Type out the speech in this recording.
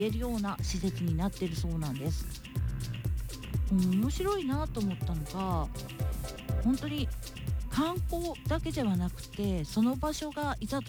言えるような施設になっているそうなんです。面白いなと思ったのが、本当に観光だけではなくて、その場所がいざと